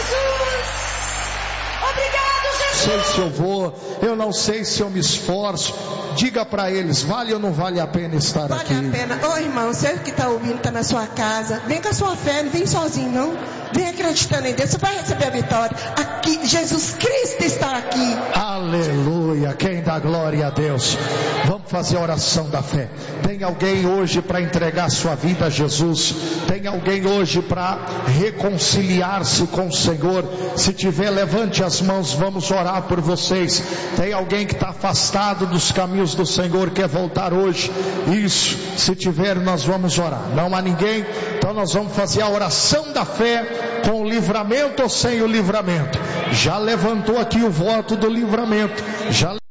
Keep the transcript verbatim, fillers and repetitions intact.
Jesus. Obrigado, Jesus. Não sei se eu vou, eu não sei se eu me esforço. Diga para eles, vale ou não vale a pena estar vale aqui? Vale a pena. Ô irmão, você que está ouvindo, está na sua casa, vem com a sua fé, não vem sozinho não. Vem acreditando em Deus, você vai receber a vitória. Aqui, Jesus Cristo está aqui. Aleluia, quem dá glória a Deus. Vamos fazer a oração da fé. Tem alguém hoje para entregar sua vida a Jesus? Tem alguém hoje para reconciliar-se com o Senhor? Se tiver, levante as mãos, vamos orar por vocês. Tem alguém que está afastado dos caminhos do Senhor, quer voltar hoje? Isso, se tiver, nós vamos orar. Não há ninguém? Então nós vamos fazer a oração da fé, com o livramento ou sem o livramento. Já levantou aqui o voto do livramento. Já